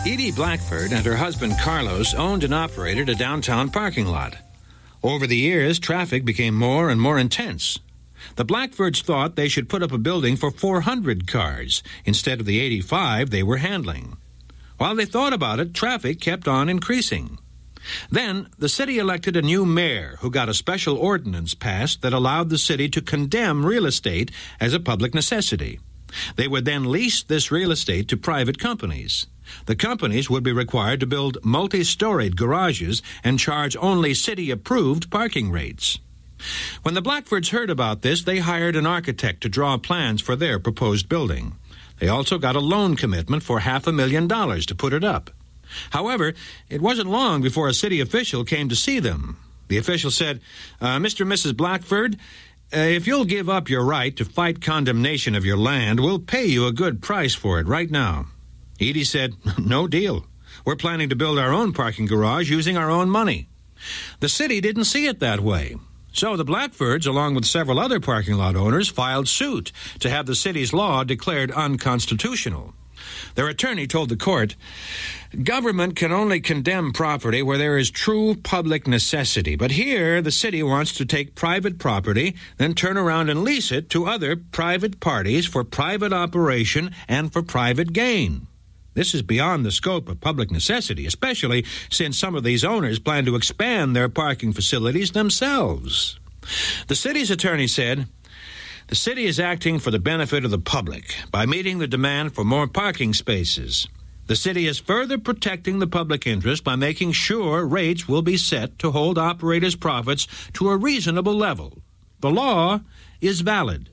Edie Blackford and her husband Carlos owned and operated a downtown parking lot. Over the years, traffic became more and more intense. The Blackfords thought they should put up a building for 400 cars instead of the 85 they were handling. While they thought about it, traffic kept on increasing. Then, the city elected a new mayor who got a special ordinance passed that allowed the city to condemn real estate as a public necessity. They would then lease this real estate to private companies. The companies would be required to build multi-storied garages and charge only city-approved parking rates. When the Blackfords heard about this, they hired an architect to draw plans for their proposed building. They also got a loan commitment for $500,000 to put it up. However, it wasn't long before a city official came to see them. The official said, Mr. and Mrs. Blackford, if you'll give up your right to fight condemnation of your land, we'll pay you a good price for it right now. Edie said, no deal. We're planning to build our own parking garage using our own money. The city didn't see it that way. So the Blackfords, along with several other parking lot owners, filed suit to have the city's law declared unconstitutional. Their attorney told the court, government can only condemn property where there is true public necessity. But here, the city wants to take private property, then turn around and lease it to other private parties for private operation and for private gain. This is beyond the scope of public necessity, especially since some of these owners plan to expand their parking facilities themselves. The city's attorney said, the city is acting for the benefit of the public by meeting the demand for more parking spaces. The city is further protecting the public interest by making sure rates will be set to hold operators' profits to a reasonable level. The law is valid.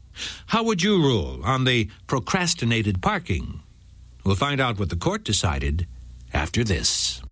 How would you rule on the procrastinated parking? We'll find out what the court decided after this.